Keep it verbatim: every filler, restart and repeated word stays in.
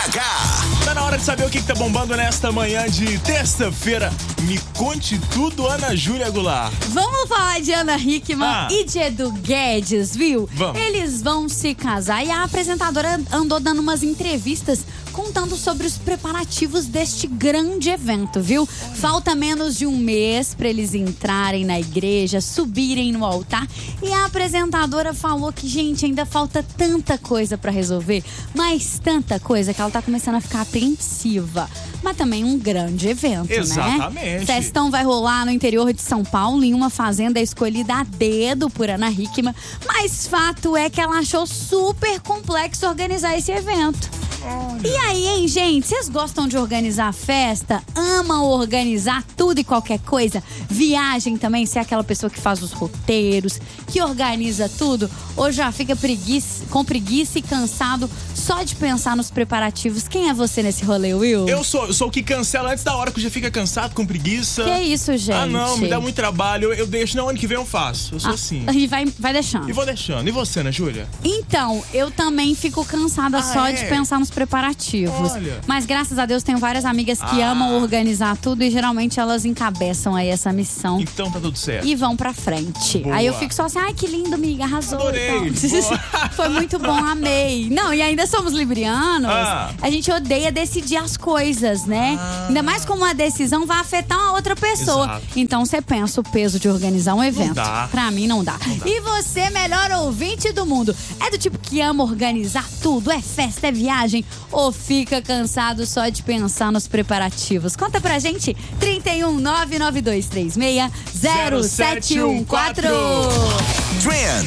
H. Tá na hora de saber o que, que tá bombando nesta manhã de terça-feira. Me conte tudo, Ana Júlia Goulart. Vamos falar de Ana Hickman Ah. e de Edu Guedes, viu? Vamos. Eles vão se casar e a apresentadora andou dando umas entrevistas contando sobre os preparativos deste grande evento, viu? Falta menos de um mês pra eles entrarem na igreja, subirem no altar. E a apresentadora falou que, gente, ainda falta tanta coisa pra resolver, mas tanta coisa que ela tá começando a ficar apreensiva. Mas também um grande evento, Exatamente. né? Festão vai rolar no interior de São Paulo, em uma fazenda escolhida a dedo por Ana Hickman. Mas fato é que ela achou super complexo organizar esse evento. Olha. E aí, hein, gente? Vocês gostam de organizar festa? Amam organizar tudo e qualquer coisa? Viagem também? Você é aquela pessoa que faz os roteiros, que organiza tudo? Ou já fica preguiça, com preguiça e cansado só de pensar nos preparativos? Quem é você nesse rolê, Will? Eu sou, eu sou o que cancela antes da hora, que já fica cansado, com preguiça. Que isso, gente? Ah, não, me dá muito trabalho. Eu, eu deixo, não, ano que vem eu faço. Eu sou Ah, assim. E vai, vai deixando. E vou deixando. E você, Ana Júlia? Então, eu também fico cansada Ah, só é? de pensar nos preparativos. Olha. Mas graças a Deus tenho várias amigas que Ah. amam organizar tudo e geralmente elas encabeçam aí essa missão. Então tá tudo certo. E vão pra frente. Boa. Aí eu fico só assim, ai que lindo, amiga, arrasou. Adorei. Então. Boa. Foi muito bom, amei. Não, e ainda somos librianos. Ah. A gente odeia decidir as coisas, né? Ah. Ainda mais como uma decisão vai afetar uma outra pessoa. Exato. Então você pensa o peso de organizar um evento. dá. Pra mim não dá. Não dá. E você, melhor ouvinte do mundo, é do tipo que ama organizar tudo? É festa, é viagem? Ou fica cansado só de pensar nos preparativos? Conta pra gente, trinta e um, nove nove dois três seis, zero sete um quatro. Trend